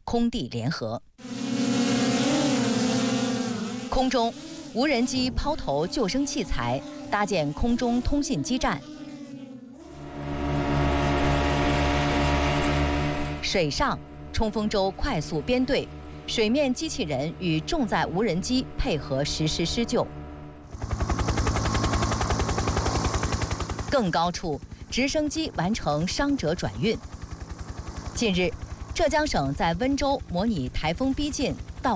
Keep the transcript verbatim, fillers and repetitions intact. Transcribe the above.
空地联合。空中，无人机抛投救生器材，搭建空中通信基站。水上，冲锋舟快速编队，水面机器人与重载无人机配合实施施救。更高处，直升机完成伤者转运。近日，浙江省在温州模拟台风逼近